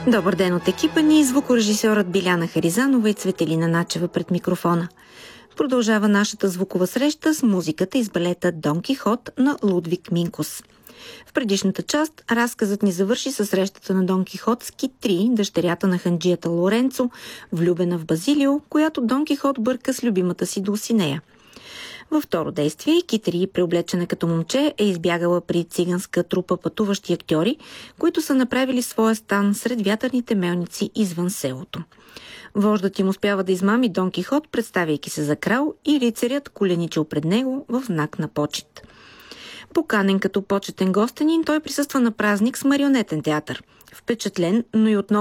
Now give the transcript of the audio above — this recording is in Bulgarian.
Добър ден от екипа ни, звукорежисьорът Биляна Харизанова и Цветелина Начева пред микрофона. Продължава нашата звукова среща с музиката из балета Дон Кихот на Лудвиг Минкус. В предишната част разказът ни завърши със срещата на Дон Кихот с Китри, дъщерята на ханджията Лоренцо, влюбена в Базилио, която Дон Кихот бърка с любимата си Дулсинея. Във второ действие Китри, преоблечена като момче, е избягала при циганска трупа пътуващи актьори, които са направили своя стан сред вятърните мелници извън селото. Вождът им успява да измами Дон Кихот, представяйки се за крал, и рицарят коленичил пред него в знак на почет. Поканен като почетен гостенин, той присъства на празник с марионетен театър. Впечатлен, но и отново